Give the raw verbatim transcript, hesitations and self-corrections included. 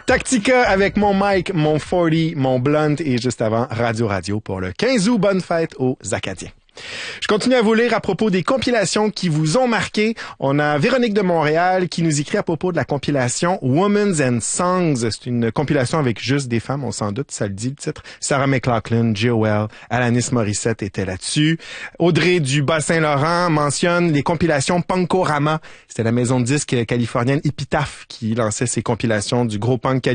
Tactica avec mon mic, mon forty, mon blunt et juste avant Radio Radio pour le quinze août. Bonne fête aux Acadiens. Je continue à vous lire à propos des compilations qui vous ont marqué. On a Véronique de Montréal qui nous écrit à propos de la compilation Women's and Songs. C'est une compilation avec juste des femmes, on s'en doute, ça le dit le titre. Sarah McLachlan, Joelle, Alanis Morissette étaient là-dessus. Audrey du Bas-Saint-Laurent mentionne les compilations Punkorama. C'était la maison de disques californienne Epitaph qui lançait ces compilations du gros punk